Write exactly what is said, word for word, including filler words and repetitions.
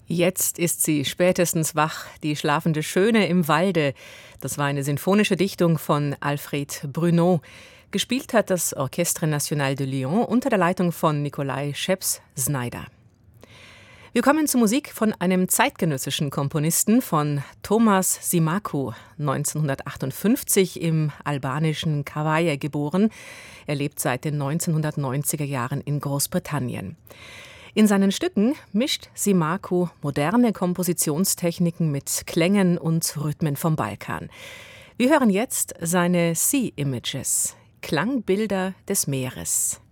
Jetzt ist sie spätestens wach, die schlafende Schöne im Walde. Das war eine sinfonische Dichtung von Alfred Bruneau. Gespielt hat das Orchestre National de Lyon unter der Leitung von Nikolai Scheps-Znaider. Wir kommen zur Musik von einem zeitgenössischen Komponisten, von Thomas Zimacu, neunzehnhundertachtundfünfzig im albanischen Kavaje geboren. Er lebt seit den neunzehnhundertneunziger Jahren in Großbritannien. In seinen Stücken mischt Zimacu moderne Kompositionstechniken mit Klängen und Rhythmen vom Balkan. Wir hören jetzt seine Sea Images, Klangbilder des Meeres.